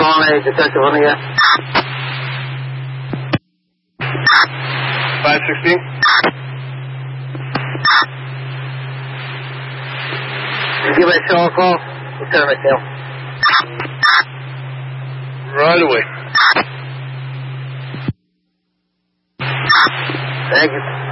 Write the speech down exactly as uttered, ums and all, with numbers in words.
calling a detective on the air. five sixteen. Give me a cell call. Lieutenant McNeil. Right away. Thank you.